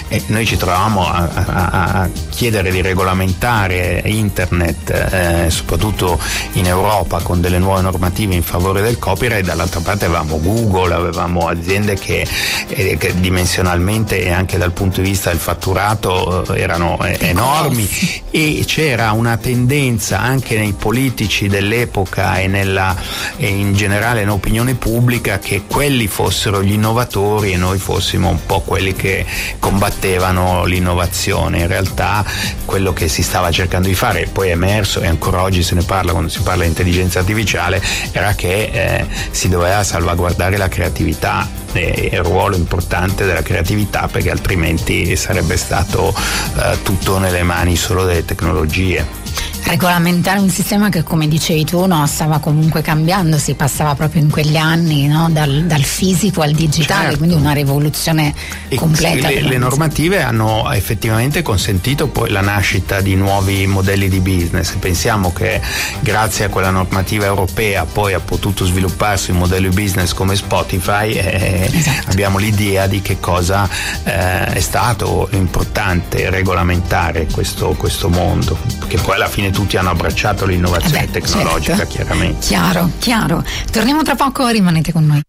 e noi ci trovavamo a chiedere di regolamentare internet, soprattutto in Europa, con delle nuove normative in favore del copyright. Dall'altra parte avevamo Google, avevamo aziende che dimensionalmente e anche dal punto di vista del fatturato erano enormi, e c'era una tendenza anche nei politici dell'epoca e in generale nell'opinione pubblica che quelli fossero gli innovatori e noi fossimo un po' quelli che combattevano l'innovazione. In realtà quello che si stava cercando di fare, e poi è emerso e ancora oggi se ne parla quando si parla di intelligenza artificiale, era che si doveva salvaguardare la creatività e il ruolo importante della creatività, perché altrimenti sarebbe stato tutto nelle mani solo delle tecnologie. Regolamentare un sistema che, come dicevi tu, stava comunque cambiando, si passava proprio in quegli anni, dal fisico al digitale, certo. Quindi una rivoluzione completa. Le normative hanno effettivamente consentito poi la nascita di nuovi modelli di business. Pensiamo che grazie a quella normativa europea poi ha potuto svilupparsi un modello di business come Spotify, esatto. Abbiamo l'idea di che cosa è stato importante regolamentare questo mondo, perché poi alla fine tutti hanno abbracciato l'innovazione tecnologica, certo. Chiaramente. Chiaro. Torniamo tra poco, rimanete con noi.